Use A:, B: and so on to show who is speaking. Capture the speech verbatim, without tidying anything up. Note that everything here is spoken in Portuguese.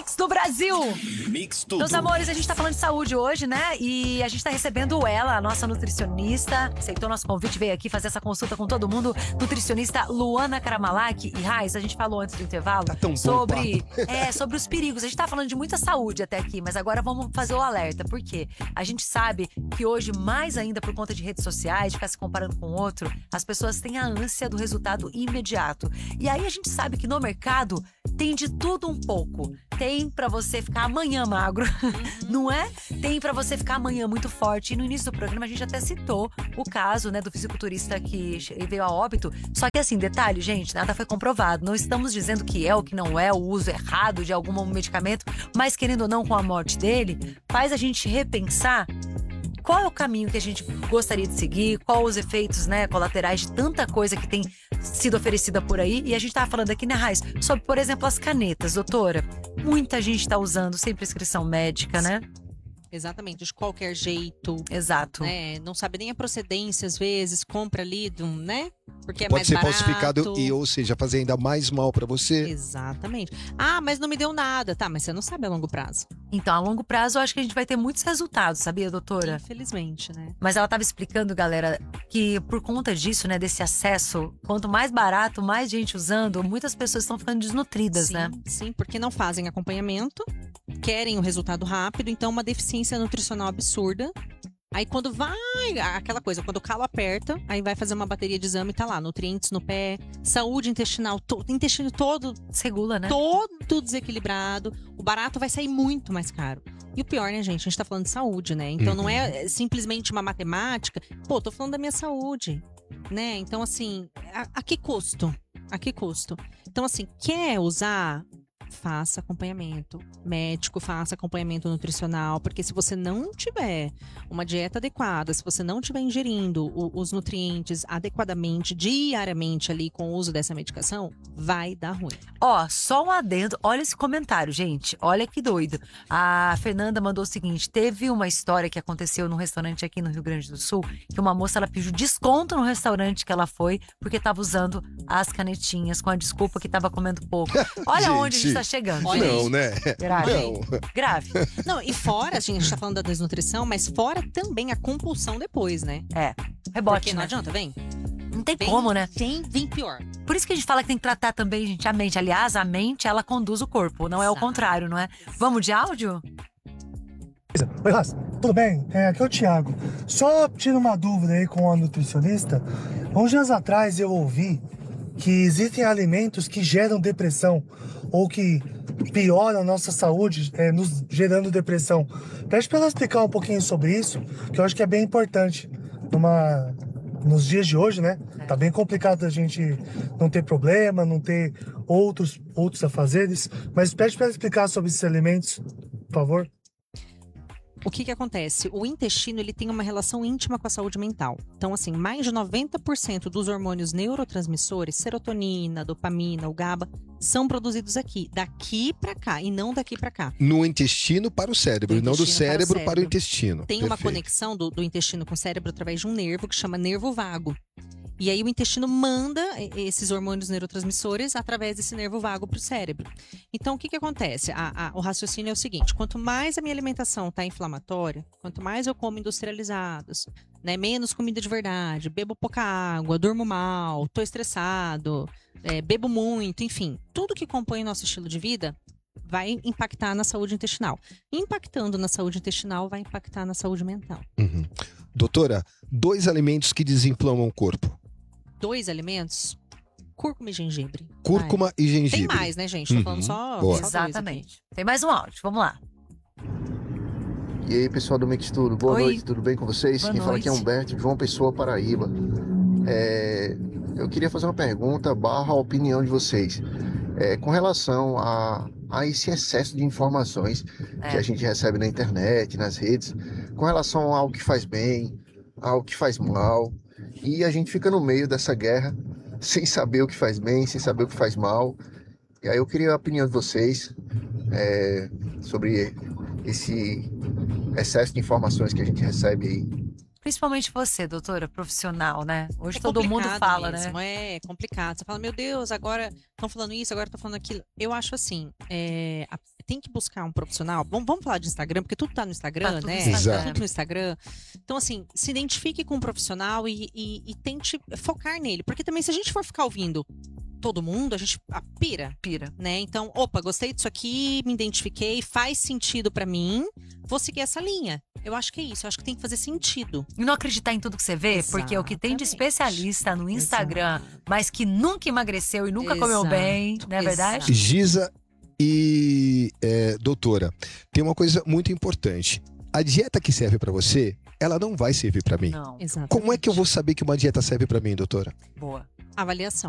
A: Mix do Brasil.
B: Mix tudo.
A: Meus amores, a gente tá falando de saúde hoje, né? E a gente tá recebendo ela, a nossa nutricionista. Aceitou nosso convite, veio aqui fazer essa consulta com todo mundo. Nutricionista Luana Karamalak. E Raiz, a gente falou antes do intervalo
C: Tá tão bom
A: sobre,
C: o papo.
A: é, sobre os perigos. A gente tá falando de muita saúde até aqui, mas agora vamos fazer o alerta. Por quê? A gente sabe que hoje, mais ainda por conta de redes sociais, de ficar se comparando com o outro, as pessoas têm a ânsia do resultado imediato. E aí a gente sabe que no mercado tem de tudo um pouco. Tem pra você ficar amanhã magro, não é? Tem pra você ficar amanhã muito forte. E no início do programa a gente até citou o caso, né, do fisiculturista que veio a óbito. Só que assim, detalhe, gente, nada foi comprovado. Não estamos dizendo que é ou que não é o uso errado de algum medicamento, mas querendo ou não, com a morte dele, faz a gente repensar qual é o caminho que a gente gostaria de seguir, quais os efeitos, né, colaterais de tanta coisa que tem sido oferecida por aí. E a gente tava falando aqui, né, Raiz, sobre, por exemplo, as canetas, doutora. Muita gente tá usando sem prescrição médica, né?
D: Exatamente, de qualquer jeito.
A: Exato.
D: Né? Não sabe nem a procedência, às vezes, compra ali, do, né? Porque é
C: Pode
D: mais
C: ser
D: barato.
C: falsificado e, ou seja, fazer ainda mais mal pra você.
D: Exatamente. Ah, mas não me deu nada. Tá, mas você não sabe a longo prazo.
A: Então, a longo prazo, eu acho que a gente vai ter muitos resultados, sabia, doutora?
D: Infelizmente, né?
A: Mas ela estava explicando, galera, que por conta disso, né, desse acesso, quanto mais barato, mais gente usando, muitas pessoas estão ficando desnutridas,
D: sim,
A: né?
D: Sim, porque não fazem acompanhamento, querem o resultado rápido, então uma deficiência nutricional absurda. Aí quando vai, aquela coisa, quando o calo aperta, aí vai fazer uma bateria de exame e tá lá, nutrientes no pé, saúde intestinal, to, intestino todo,
A: Segula, né?
D: todo desequilibrado, o barato vai sair muito mais caro. E o pior, né, gente, a gente tá falando de saúde, né? Então
C: Uhum.
D: não é simplesmente uma matemática, pô, tô falando da minha saúde, né? Então assim, a, a que custo? A que custo? Então assim, quer usar? Faça acompanhamento médico, faça acompanhamento nutricional, porque se você não tiver uma dieta adequada, se você não estiver ingerindo o, os nutrientes adequadamente, diariamente ali com o uso dessa medicação, vai dar ruim.
A: Ó, só um adendo. Olha esse comentário, gente. Olha que doido. A Fernanda mandou o seguinte: teve uma história que aconteceu num restaurante aqui no Rio Grande do Sul, que uma moça, ela pediu desconto no restaurante que ela foi, porque estava usando as canetinhas com a desculpa que estava comendo pouco. Olha
C: Gente,
A: onde a gente tá chegando.
D: olha
C: Não,
D: aí.
C: né?
A: Grave.
C: Não.
A: Grave.
D: Não, e fora, assim, a gente tá falando da desnutrição, mas fora também a compulsão depois, né?
A: É. Rebote,
D: Porque não
A: né?
D: adianta, vem.
A: Não tem
D: Vem,
A: como, né?
D: Vem, vem pior.
A: Por isso que a gente fala que tem que tratar também, gente, a mente. Aliás, a mente, ela conduz o corpo, não é o
D: Exato.
A: contrário, não é? Vamos de áudio?
E: Oi, Raça, tudo bem? É, aqui é o Thiago. Só tiro uma dúvida aí com a nutricionista. Uns dias atrás eu ouvi que existem alimentos que geram depressão ou que pioram a nossa saúde, é, nos gerando depressão. Pede para ela explicar um pouquinho sobre isso, que eu acho que é bem importante numa, nos dias de hoje, né? Tá bem complicado a gente não ter problema, não ter outros, outros afazeres, mas pede para ela explicar sobre esses alimentos, por favor.
D: O que que acontece? O intestino, ele tem uma relação íntima com a saúde mental. Então, assim, mais de noventa por cento dos hormônios neurotransmissores, serotonina, dopamina, o GABA, são produzidos aqui, daqui pra cá, e não daqui pra cá.
C: No intestino para o cérebro,
D: Do
C: e não do
D: intestino para o
C: cérebro para o
D: cérebro.
C: intestino.
D: Tem uma
C: Perfeito.
D: conexão do, do intestino com o cérebro através de um nervo que chama nervo vago. E aí o intestino manda esses hormônios neurotransmissores através desse nervo vago para o cérebro. Então, o que que acontece? A, a, o raciocínio é o seguinte: quanto mais a minha alimentação está inflamatória, quanto mais eu como industrializados, né, menos comida de verdade, bebo pouca água, durmo mal, estou estressado, é, bebo muito, enfim, tudo que compõe o nosso estilo de vida vai impactar na saúde intestinal. Impactando na saúde intestinal, vai impactar na saúde mental.
C: Uhum. Doutora, dois alimentos que desinflamam o corpo.
D: Dois alimentos: cúrcuma e gengibre.
C: Cúrcuma
D: Vai.
C: e gengibre.
D: Tem mais, né, gente? Tô
C: Uhum.
D: falando só,
C: Boa.
D: só dois aqui.
A: Exatamente. Tem mais um áudio, vamos lá.
F: E aí, pessoal do Mix Tudo, boa
A: Oi.
F: noite, tudo bem com vocês?
A: Boa
F: Quem fala aqui é
A: noite.
F: Humberto de João Pessoa, Paraíba. É, eu queria fazer uma pergunta barra a opinião de vocês. É, com relação a, a esse excesso de informações
A: É.
F: que a gente recebe na internet, nas redes, com relação ao que faz bem, ao que faz mal, e a gente fica no meio dessa guerra, sem saber o que faz bem, sem saber o que faz mal. E aí eu queria a opinião de vocês é, sobre esse excesso de informações que a gente recebe aí.
A: Principalmente você, doutora, profissional, né? Hoje
D: É
A: todo mundo
D: complicado
A: fala,
D: mesmo,
A: né?
D: É complicado. Você fala, meu Deus, agora estão falando isso, agora estão falando aquilo. Eu acho assim, é, a- tem que buscar um profissional. Vamos, vamos falar de Instagram, porque tudo tá no Instagram,
A: Tá tudo
D: né?
A: no
C: Instagram.
D: Tudo no Instagram. Então, assim, se identifique com um profissional e, e, e tente focar nele. Porque também, se a gente for ficar ouvindo todo mundo, a gente a pira,
A: Pira.
D: né? Então, opa, gostei disso aqui, me identifiquei, faz sentido pra mim, vou seguir essa linha. Eu acho que é isso, eu acho que tem que fazer sentido.
A: E não acreditar em tudo que você vê, porque o que tem de
D: Exatamente.
A: especialista no Instagram,
D: Exato.
A: mas que nunca emagreceu e nunca comeu
D: Exato.
A: bem, não é verdade?
D: Exato.
C: Giza e é, doutora, tem uma coisa muito importante. A dieta que serve pra você, ela não vai servir pra mim.
A: Não,
D: Exatamente.
C: Como é que eu vou saber que uma dieta serve pra mim, doutora?
A: boa.
D: Avaliação.